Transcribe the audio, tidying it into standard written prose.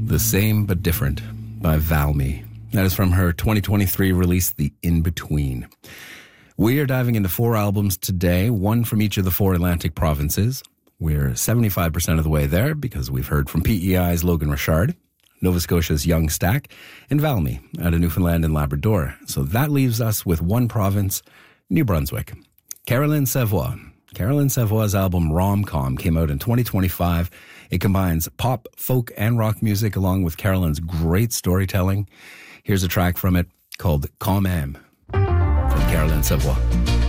The Same But Different by Valmy. That is from her 2023 release, The In-Between. We are diving into 4 albums today, one from each of the 4 Atlantic provinces. We're 75% of the way there because we've heard from PEI's Logan Richard, Nova Scotia's Young Stack, and Valmy out of Newfoundland and Labrador. So that leaves us with one province, New Brunswick. Caroline Savoie. Caroline Savoie's album Rom-Com came out in 2025. It combines pop, folk, and rock music along with Caroline's great storytelling. Here's a track from it called Quand Même from Caroline Savoie.